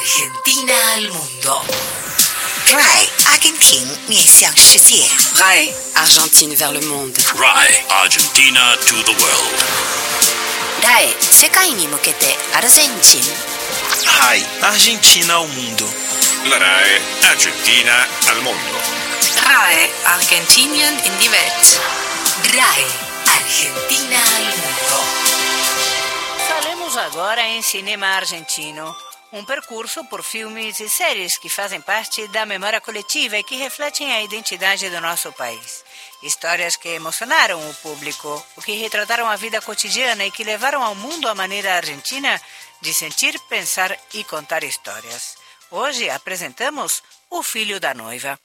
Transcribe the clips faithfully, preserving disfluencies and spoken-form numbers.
Argentina al mundo. R A I 阿根廷面向世界。 R A I Argentine vers le monde. R A I Argentina to the world. R A I 世界に向けてアルゼンチン。 R A I Argentina ao mundo. La R A I Argentina al mundo. R A I Argentinien in die Welt. R A I Argentina al mundo. Falemos agora em cinema argentino. Um percurso por filmes e séries que fazem parte da memória coletiva e que refletem a identidade do nosso país. Histórias que emocionaram o público, o que retrataram a vida cotidiana e que levaram ao mundo a maneira argentina de sentir, pensar e contar histórias. Hoje apresentamos O Filho da Noiva.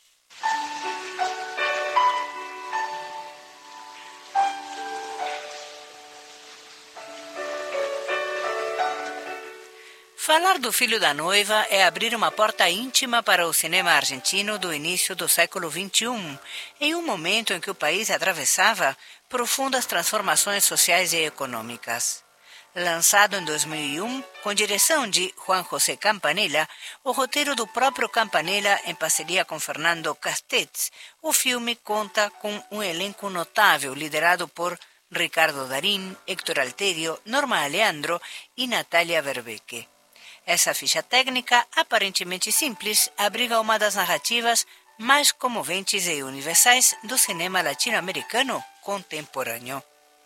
Falar do Filho da Noiva é abrir uma porta íntima para o cinema argentino do início do século vinte e um, em um momento em que o país atravessava profundas transformações sociais e econômicas. Lançado em dois mil e um, com direção de Juan José Campanella, o roteiro do próprio Campanella em parceria com Fernando Castells, o filme conta com um elenco notável liderado por Ricardo Darín, Héctor Alterio, Norma Aleandro e Natalia Verbeque. Essa ficha técnica, aparentemente simples, abriga uma das narrativas mais comoventes e universais do cinema latino-americano contemporâneo.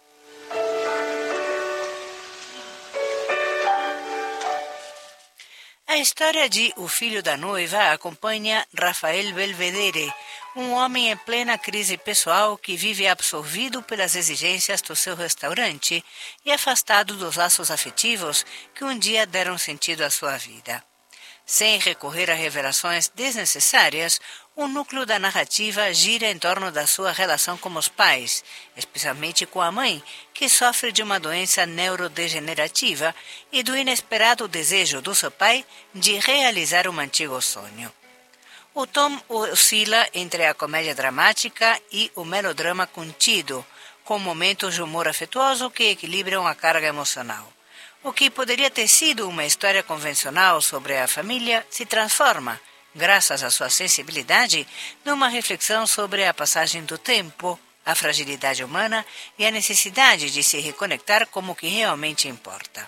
A história de O Filho da Noiva acompanha Rafael Belvedere, um homem em plena crise pessoal que vive absorvido pelas exigências do seu restaurante e afastado dos laços afetivos que um dia deram sentido à sua vida. Sem recorrer a revelações desnecessárias, o núcleo da narrativa gira em torno da sua relação com os pais, especialmente com a mãe, que sofre de uma doença neurodegenerativa e do inesperado desejo do seu pai de realizar um antigo sonho. O tom oscila entre a comédia dramática e o melodrama contido, com momentos de humor afetuoso que equilibram a carga emocional. O que poderia ter sido uma história convencional sobre a família se transforma, graças à sua sensibilidade, numa reflexão sobre a passagem do tempo, a fragilidade humana e a necessidade de se reconectar com o que realmente importa.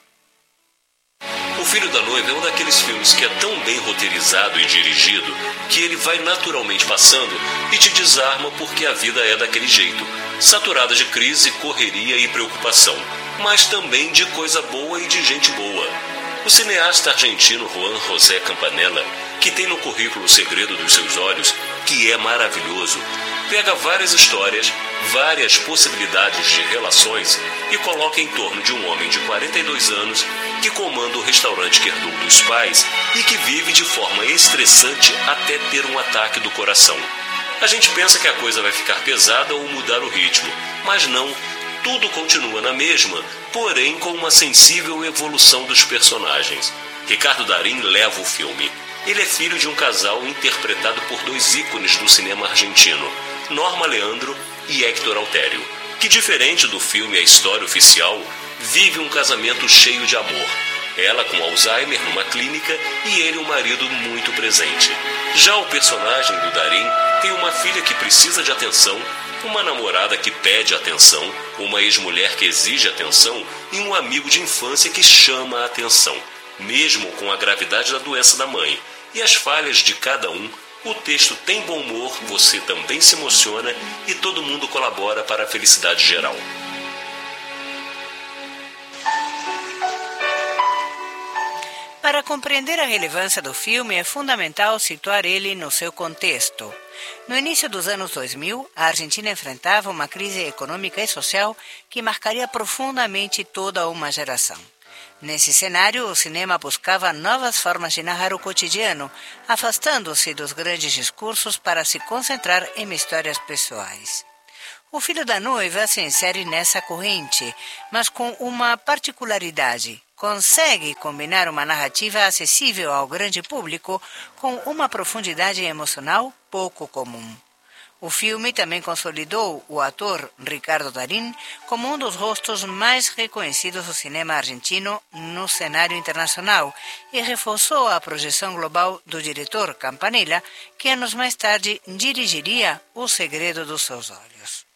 O Filho da Noiva é um daqueles filmes que é tão bem roteirizado e dirigido que ele vai naturalmente passando e te desarma porque a vida é daquele jeito, saturada de crise, correria e preocupação, mas também de coisa boa e de gente boa. O cineasta argentino Juan José Campanella, que tem no currículo O Segredo dos Seus Olhos, que é maravilhoso, pega várias histórias, várias possibilidades de relações e coloca em torno de um homem de quarenta e dois anos que comanda o restaurante que herdou dos pais e que vive de forma estressante até ter um ataque do coração. A gente pensa que a coisa vai ficar pesada ou mudar o ritmo, mas não, tudo continua na mesma, porém com uma sensível evolução dos personagens. Ricardo Darín leva o filme. Ele é filho de um casal interpretado por dois ícones do cinema argentino, Norma Leandro e Héctor Alterio, que, diferente do filme A História Oficial, vive um casamento cheio de amor. Ela com Alzheimer numa clínica e ele um marido muito presente. Já o personagem do Darín tem uma filha que precisa de atenção, uma namorada que pede atenção, uma ex-mulher que exige atenção e um amigo de infância que chama a atenção. Mesmo com a gravidade da doença da mãe e as falhas de cada um, o texto tem bom humor, você também se emociona e todo mundo colabora para a felicidade geral. Para compreender a relevância do filme, é fundamental situar ele no seu contexto. No início dos anos dois mil, a Argentina enfrentava uma crise econômica e social que marcaria profundamente toda uma geração. Nesse cenário, o cinema buscava novas formas de narrar o cotidiano, afastando-se dos grandes discursos para se concentrar em histórias pessoais. O Filho da Noiva se insere nessa corrente, mas com uma particularidade. Consegue combinar uma narrativa acessível ao grande público com uma profundidade emocional pouco comum. O filme também consolidou o ator Ricardo Darín como um dos rostos mais reconhecidos do cinema argentino no cenário internacional e reforçou a projeção global do diretor Campanella, que anos mais tarde dirigiria O Segredo dos Seus Olhos.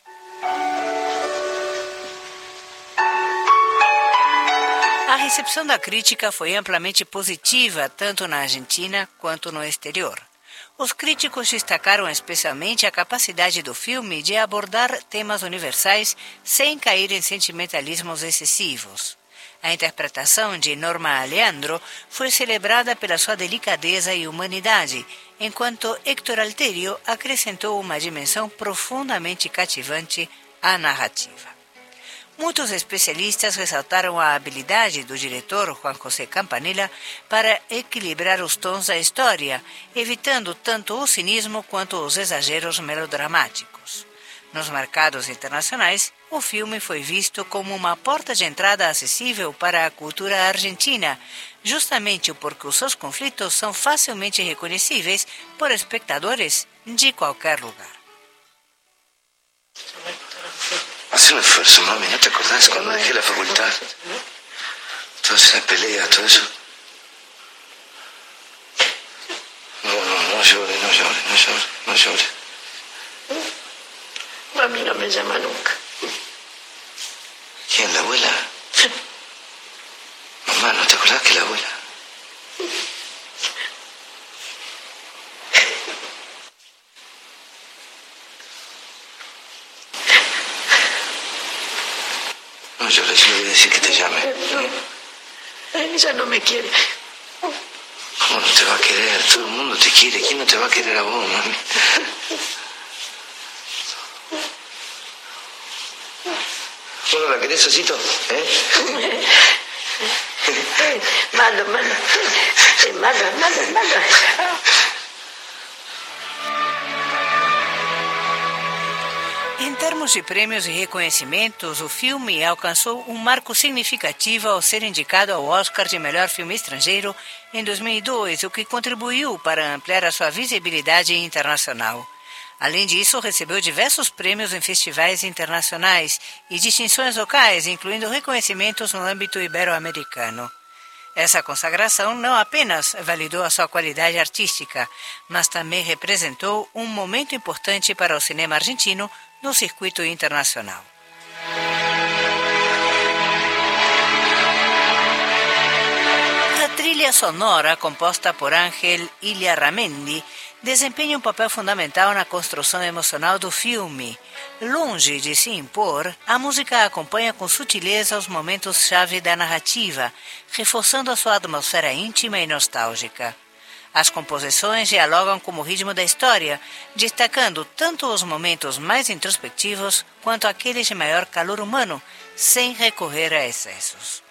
A recepção da crítica foi amplamente positiva tanto na Argentina quanto no exterior. Os críticos destacaram especialmente a capacidade do filme de abordar temas universais sem cair em sentimentalismos excessivos. A interpretação de Norma Aleandro foi celebrada pela sua delicadeza e humanidade, enquanto Héctor Alterio acrescentou uma dimensão profundamente cativante à narrativa. Muitos especialistas ressaltaram a habilidade do diretor Juan José Campanella para equilibrar os tons da história, evitando tanto o cinismo quanto os exageros melodramáticos. Nos mercados internacionais, o filme foi visto como uma porta de entrada acessível para a cultura argentina, justamente porque os seus conflitos são facilmente reconhecíveis por espectadores de qualquer lugar. Haz un esfuerzo, mami, ¿no te acordás cuando dejé la facultad? Todas esas peleas, todo eso. No, no, no llore, no llore, no llore, no llore. Mami no me llama nunca. ¿Quién, la abuela? Mamá, ¿no te acordás que la abuela? No llores, yo le voy a decir que te llame. No, ella no me quiere. ¿Cómo no te va a querer? Todo el mundo te quiere. ¿Quién no te va a querer a vos, mami? ¿Vos no la querés, Osito? ¿Eh? Malo, malo. Malo, malo, malo. Em termos de prêmios e reconhecimentos, o filme alcançou um marco significativo ao ser indicado ao Oscar de Melhor Filme Estrangeiro em dois mil e dois, o que contribuiu para ampliar a sua visibilidade internacional. Além disso, recebeu diversos prêmios em festivais internacionais e distinções locais, incluindo reconhecimentos no âmbito ibero-americano. Essa consagração não apenas validou a sua qualidade artística, mas também representou um momento importante para o cinema argentino no circuito internacional. A trilha sonora, composta por Ángel Ilharramendi, desempenha um papel fundamental na construção emocional do filme. Longe de se impor, a música acompanha com sutileza os momentos-chave da narrativa, reforçando a sua atmosfera íntima e nostálgica. As composições dialogam com o ritmo da história, destacando tanto os momentos mais introspectivos quanto aqueles de maior calor humano, sem recorrer a excessos.